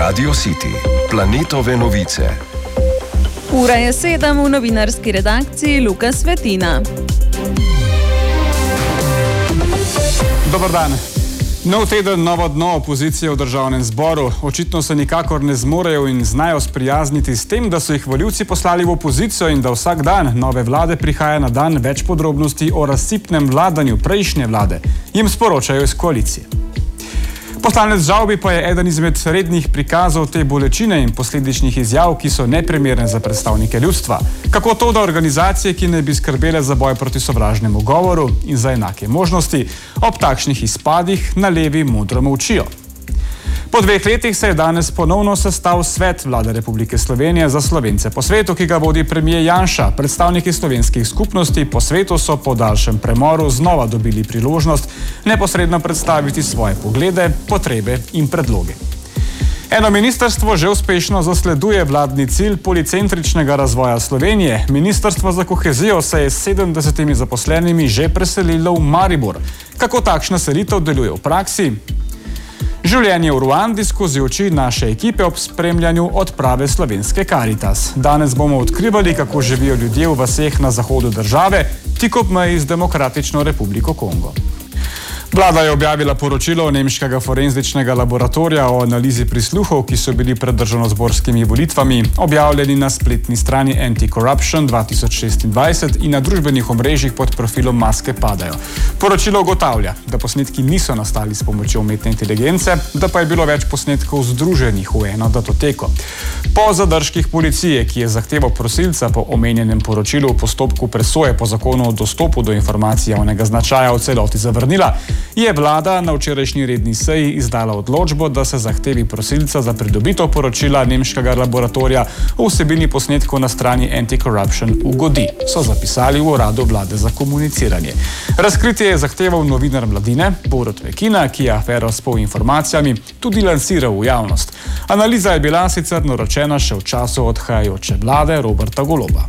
Radio City, Planetove novice. Ura je 7, v novinarski redakciji Luka Svetina. Dobar dan. Nov teden, novo dno opozicije v državnem zboru. Očitno se nikakor ne zmorejo in znajo sprijazniti s tem, da so jih volivci poslali v opozicijo in da vsak dan nove vlade prihaja na dan več podrobnosti o razsipnem vladanju prejšnje vlade, jim sporočajo iz koalicije. Poslanec Žavbi pa je eden izmed rednih prikazov te bolečine in posledičnih izjav, ki so neprimerne za predstavnike ljudstva. Kako to, da organizacije, ki ne bi skrbele za boj proti sovražnemu govoru in za enake možnosti, ob takšnih izpadih na levi modro molčijo. Po 2 letih se je danes ponovno sestal Svet Vlade Republike Slovenije za Slovence po svetu, ki ga vodi premier Janša. Predstavniki slovenskih skupnosti po svetu so po daljšem premoru znova dobili priložnost neposredno predstaviti svoje poglede, potrebe in predloge. Eno ministrstvo že uspešno zasleduje vladni cilj policentričnega razvoja Slovenije. Ministrstvo za kohezijo se je s 70 zaposlenimi že preselilo v Maribor. Kako takšna selitev deluje v praksi? Življenje v Ruandi skozi oči naše ekipe ob spremljanju odprave slovenske Karitas. Danes bomo odkrivali, kako živijo ljudje v vaseh na zahodu države, tik ob meji z Demokratično republiko Kongo. Vlada je objavila poročilo nemškega forenzičnega laboratorija o analizi prisluhov, ki so bili pred državnozborskimi volitvami objavljeni na spletni strani Anti-Corruption 2026 in na družbenih omrežjih pod profilom Maske padajo. Poročilo ugotavlja, da posnetki niso nastali s pomočjo umetne inteligence, da pa je bilo več posnetkov združenih v eno datoteko. Po zadržkih policije, ki je zahteval prosilca po omenjenem poročilu v postopku presoje po zakonu o dostopu do informacij javnega značaja v celoti zavrnila, je vlada na včerajšnji redni seji izdala odločbo, da se zahtevi prosilca za pridobitev poročila nemškega laboratorija o vsebini posnetkov na strani Anti-Corruption ugodi, so zapisali v uradu vlade za komuniciranje. Razkritje je zahteval novinar Mladine, Borut Vekina, ki je afero s informacijami tudi lansiral v javnost. Analiza je bila sicer naročena še v času odhajajoče vlade Roberta Goloba.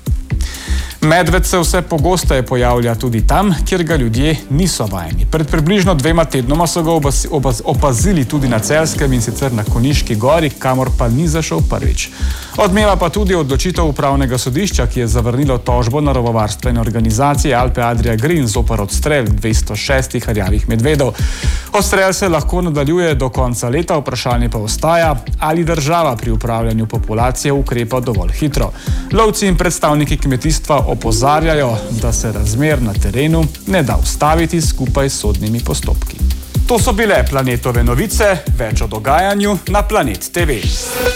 Medved se vse pogosteje pojavlja tudi tam, kjer ga ljudje niso vajeni. Pred približno 2 tednoma so ga opazili tudi na Celjskem in sicer na Konjiški gori, kamor pa ni zašel prvič. Odmeva pa tudi odločitev upravnega sodišča, ki je zavrnilo tožbo naravovarstvene organizacije Alpe Adria Green zoper odstrel 206 rjavih medvedov. Odstrel se lahko nadaljuje do konca leta, vprašanje pa ostaja, ali država pri upravljanju populacije ukrepa dovolj hitro. Lovci in predstavniki kmetijstva opozarjajo, da se razmer na terenu ne da ustaviti skupaj s sodnimi postopki. To so bile Planetove novice, več o dogajanju na Planet TV.